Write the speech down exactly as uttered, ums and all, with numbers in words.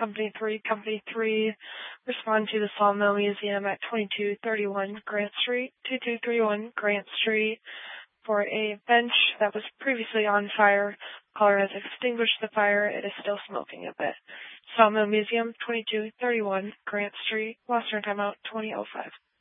Company three. Company three, respond to the Sawmill Museum at twenty-two thirty-one Grant Street, twenty-two thirty-one Grant Street, for a bench that was previously on fire. Caller has extinguished the fire. It is still smoking a bit. Sawmill Museum, twenty-two thirty-one Grant Street. Lost your timeout, twenty oh five.